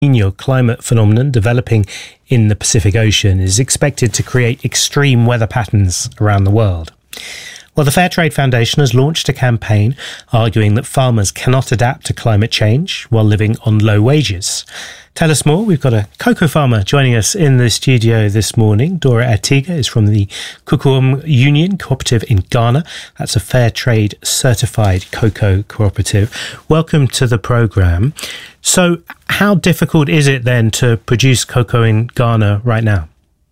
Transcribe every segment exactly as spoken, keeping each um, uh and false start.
Niño climate phenomenon developing in the Pacific Ocean is expected to create extreme weather patterns around the world. Well, the Fairtrade Foundation has launched a campaign arguing that farmers cannot adapt to climate change while living on low wages. Tell us more. We've got a cocoa farmer joining us in the studio this morning. Dora Atiga is from the Kukuum Union Cooperative in Ghana. That's a Fairtrade certified cocoa cooperative. Welcome to the programme. So how difficult is it then to produce cocoa in Ghana right now?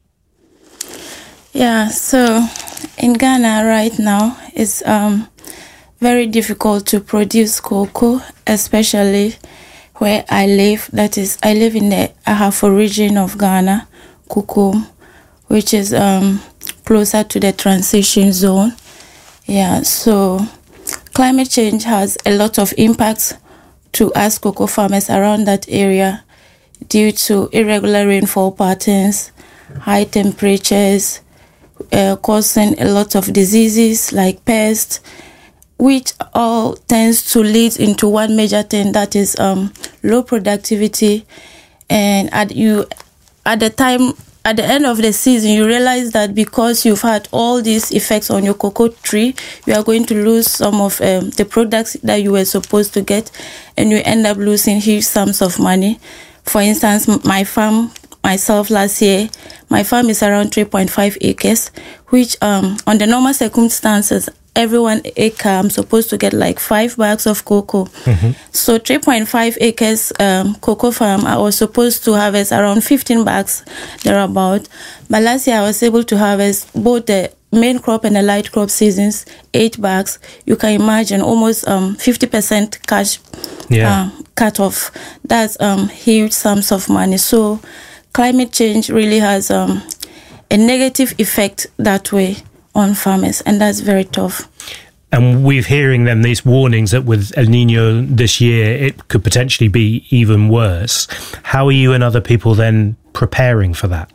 Yeah, so in Ghana right now, it's um, very difficult to produce cocoa, especially where I live. That is, I live in the Ahafo region of Ghana, Kukuum, which is um, closer to the transition zone. Yeah, so climate change has a lot of impacts to us cocoa farmers around that area due to irregular rainfall patterns, high temperatures, Uh, causing a lot of diseases like pests, which all tends to lead into one major thing, that is um, low productivity. And at you, at the time, at the end of the season, you realize that because you've had all these effects on your cocoa tree, you are going to lose some of um, the products that you were supposed to get, and you end up losing huge sums of money. For instance, my farm. Myself last year, my farm is around three point five acres, which um, on the normal circumstances, every one acre I'm supposed to get like five bags of cocoa. Mm-hmm. So three point five acres um, cocoa farm, I was supposed to harvest around fifteen bags thereabout. But last year I was able to harvest both the main crop and the light crop seasons, eight bags. You can imagine almost um, fifty percent cash yeah. uh, cut off. That's um, huge sums of money. So climate change really has um, a negative effect that way on farmers, and that's very tough. And we're hearing then these warnings that with El Nino this year, it could potentially be even worse. How are you and other people then preparing for that?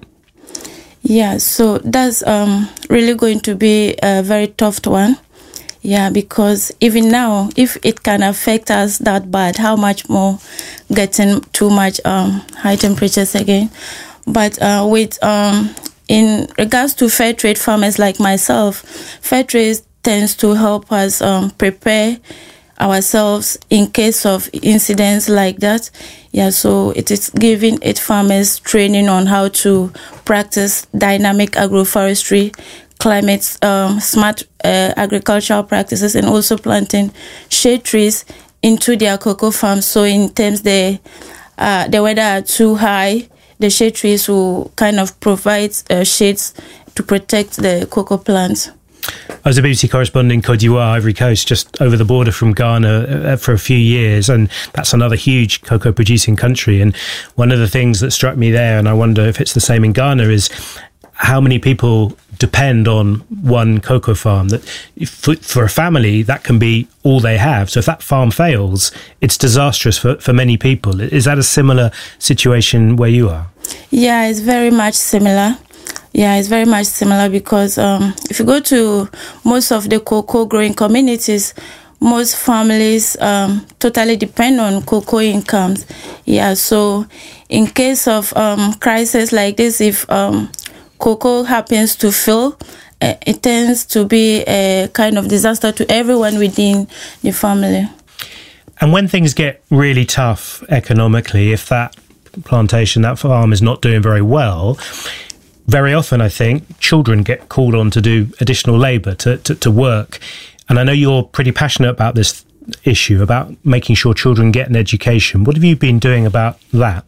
Yeah, so that's um, really going to be a very tough one. Yeah, because even now, if it can affect us that bad, how much more getting too much um, high temperatures again. But uh, with um, in regards to fair trade farmers like myself, fair trade tends to help us um, prepare ourselves in case of incidents like that. Yeah, so it is giving its farmers training on how to practice dynamic agroforestry, climate um, smart uh, agricultural practices, and also planting shade trees into their cocoa farms. So in terms the uh, the weather are too high, the shade trees will kind of provide uh, shades to protect the cocoa plants. I was a B B C correspondent in Côte d'Ivoire, Ivory Coast, just over the border from Ghana uh, for a few years, and that's another huge cocoa producing country. And one of the things that struck me there, and I wonder if it's the same in Ghana, is how many people depend on one cocoa farm. That for, for a family, that can be all they have. So if that farm fails, it's disastrous for, for many people. Is that a similar situation where you are? Yeah, it's very much similar. Yeah, it's very much similar because um, if you go to most of the cocoa growing communities, most families um, totally depend on cocoa incomes. Yeah, so in case of um, crisis like this, if um, cocoa happens to fail, uh, it tends to be a kind of disaster to everyone within the family. And when things get really tough economically, if that plantation, that farm is not doing very well, very often, I think, children get called on to do additional labour, to, to, to work. And I know you're pretty passionate about this issue, about making sure children get an education. What have you been doing about that?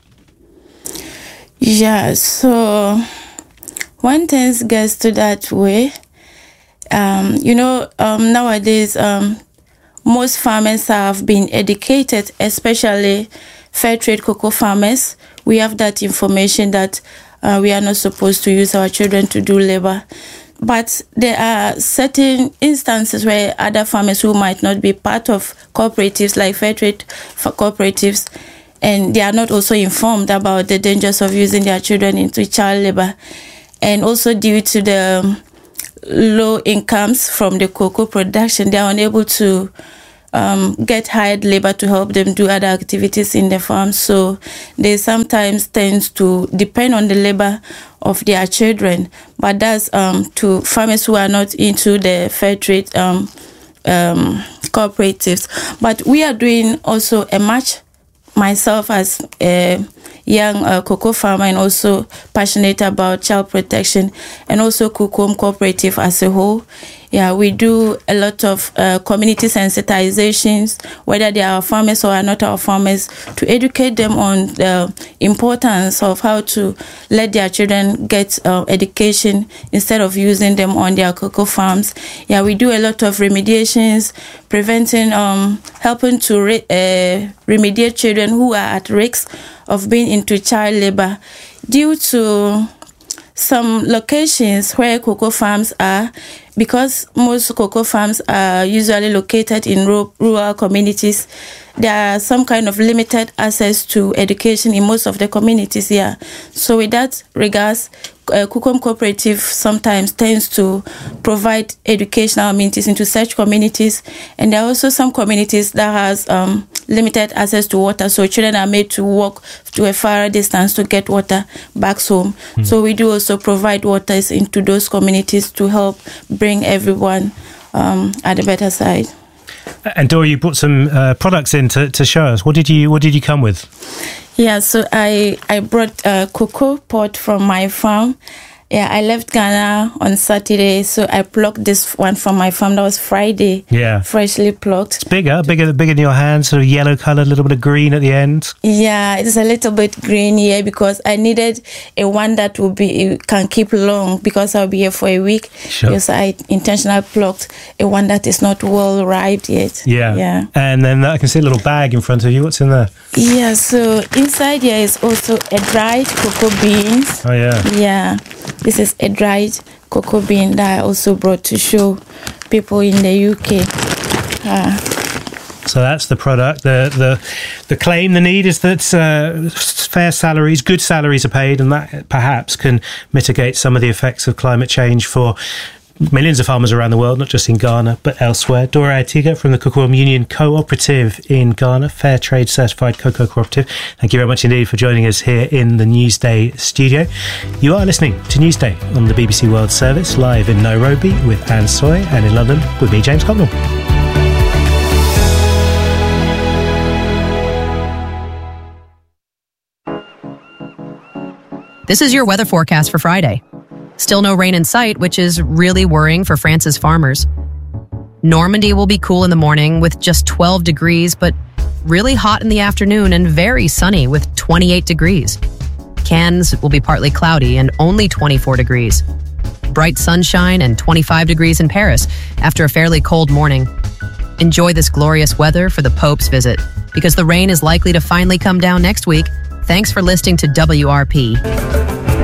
Yeah, so when things gets to that way, um, you know, um, nowadays, um, most farmers have been educated, especially fair trade cocoa farmers. We have that information that Uh, we are not supposed to use our children to do labor. But there are certain instances where other farmers who might not be part of cooperatives, like fair trade for cooperatives, and they are not also informed about the dangers of using their children into child labor. And also due to the um, low incomes from the cocoa production, they are unable to um, get hired labor to help them do other activities in the farm. So they sometimes tend to depend on the labor of their children. But that's um, to farmers who are not into the fair trade um, um, cooperatives. But we are doing also a match. Myself as a young uh, cocoa farmer and also passionate about child protection, and also Cocoa Cooperative as a whole. Yeah, we do a lot of uh, community sensitizations, whether they are farmers or are not our farmers, to educate them on the importance of how to let their children get uh, education instead of using them on their cocoa farms. Yeah, we do a lot of remediations, preventing, um, helping to re- uh, remediate children who are at risk of being into child labor due to some locations where cocoa farms are, because most cocoa farms are usually located in rural communities. There are some kind of limited access to education in most of the communities here. So with that regards, uh, Cocoa Cooperative sometimes tends to provide educational amenities into such communities. And there are also some communities that has um, limited access to water. So children are made to walk to a far distance to get water back home. Mm. So we do also provide waters into those communities to help bring everyone um, at the better side. And Dora, you brought some uh, products in to, to show us. What did you What did you come with? Yeah, so I I brought a cocoa pod from my farm. Yeah, I left Ghana on Saturday, so I plucked this one from my farm. That was Friday. Yeah, freshly plucked. It's bigger, bigger, bigger in your hand. Sort of yellow color, a little bit of green at the end. Yeah, it's a little bit green here because I needed a one that will be can keep long because I'll be here for a week. Sure. Because I intentionally plucked a one that is not well ripe yet. Yeah, yeah. And then I can see a little bag in front of you. What's in there? Yeah, so inside here is also a dried cocoa beans. Oh yeah. Yeah. This is a dried cocoa bean that I also brought to show people in the U K. Uh, so that's the product. The the the claim, the need is that uh, fair salaries, good salaries are paid, and that perhaps can mitigate some of the effects of climate change for millions of farmers around the world, not just in Ghana, but elsewhere. Dora Atiga from the Cocoa Union Cooperative in Ghana, Fair Trade Certified Cocoa Cooperative. Thank you very much indeed for joining us here in the Newsday studio. You are listening to Newsday on the B B C World Service, live in Nairobi with Anne Soy, and in London with me, James Cotnell. This is your weather forecast for Friday. Still no rain in sight, which is really worrying for France's farmers. Normandy will be cool in the morning with just twelve degrees, but really hot in the afternoon and very sunny with twenty-eight degrees. Cannes will be partly cloudy and only twenty-four degrees. Bright sunshine and twenty-five degrees in Paris after a fairly cold morning. Enjoy this glorious weather for the Pope's visit, because the rain is likely to finally come down next week. Thanks for listening to W R P.